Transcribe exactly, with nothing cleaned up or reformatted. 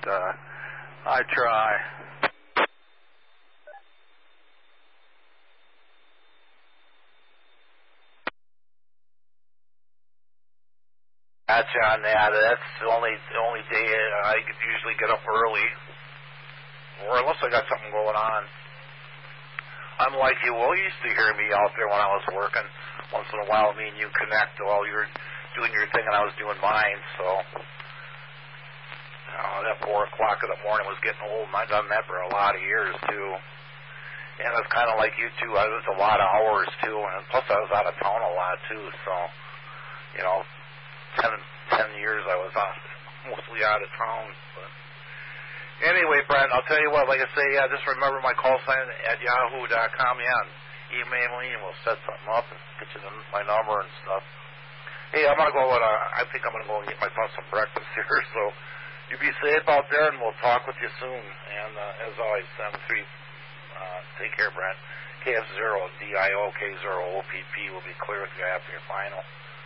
uh, I try. Gotcha on that. That's the only the only day I could usually get up early, or unless I got something going on. I'm like you. Well, you used to hear me out there when I was working. Once in a while, me and you connect while you're doing your thing and I was doing mine. So, you know, that four o'clock in the morning was getting old, and I've done that for a lot of years too. And it's kind of like you too. I was a lot of hours too, and plus I was out of town a lot too. So, you know. Ten, ten years I was out, mostly out of town. But anyway, Brent, I'll tell you what, like I say, yeah, just remember my call sign at yahoo dot com, yeah, and email me and we'll set something up and get you the, my number and stuff. Hey, I'm going to go, and, uh, I think I'm going to go and get myself some breakfast here, so you be safe out there and we'll talk with you soon. And uh, as always, seven three, uh, take care, Brent. K F zero D I O K zero O P P will be clear with you after your final.